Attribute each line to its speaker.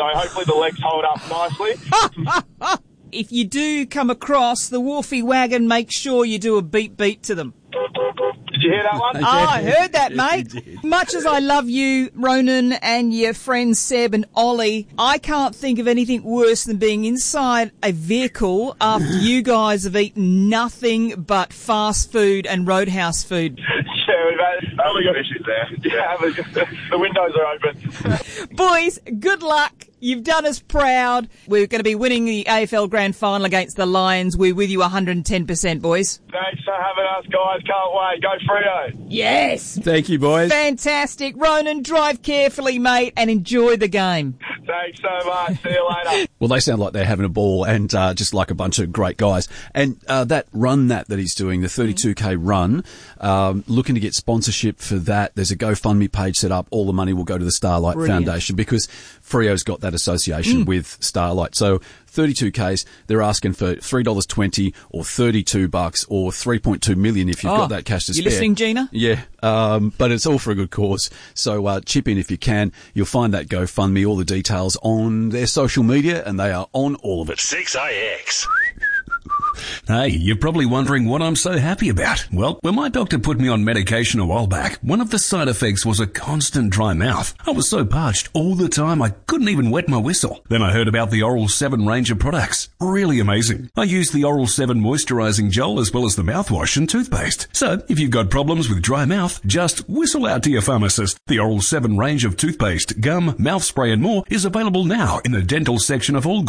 Speaker 1: hopefully the legs hold up nicely.
Speaker 2: If you do come across the Wolfie Wagon, make sure you do a beat to them.
Speaker 1: Did you hear that one?
Speaker 2: I heard that, mate. Much as I love you, Ronan, and your friends Seb and Ollie, I can't think of anything worse than being inside a vehicle after you guys have eaten nothing but fast food and Roadhouse food.
Speaker 1: Yeah, we've had only got issues there. Yeah, the windows are open.
Speaker 2: Boys, good luck. You've done us proud. We're going to be winning the AFL Grand Final against the Lions. We're with you 110%, boys.
Speaker 1: Thanks for having us, guys. Can't wait. Go Freo.
Speaker 2: Yes.
Speaker 3: Thank you, boys.
Speaker 2: Fantastic. Ronan, drive carefully, mate, and enjoy the game.
Speaker 1: Thanks so much. See you later.
Speaker 3: Well, they sound like they're having a ball and just like a bunch of great guys. And that run that he's doing, the 32K run, looking to get sponsorship for that. There's a GoFundMe page set up. All the money will go to the Starlight Foundation because Freo's got that association with Starlight. So 32Ks, they're asking for $3.20 or $32 or 3.2 million if you've got that cash to spare.
Speaker 2: You listening, Gina?
Speaker 3: Yeah, but it's all for a good cause. So chip in if you can. You'll find that GoFundMe, all the details on their social media, and they are on all of it.
Speaker 4: 6AX. Hey, you're probably wondering what I'm so happy about. Well, when my doctor put me on medication a while back, one of the side effects was a constant dry mouth. I was so parched all the time I couldn't even wet my whistle. Then I heard about the Oral 7 range of products. Really amazing. I used the Oral 7 moisturizing gel as well as the mouthwash and toothpaste. So, if you've got problems with dry mouth, just whistle out to your pharmacist. The Oral 7 range of toothpaste, gum, mouth spray and more is available now in the dental section of all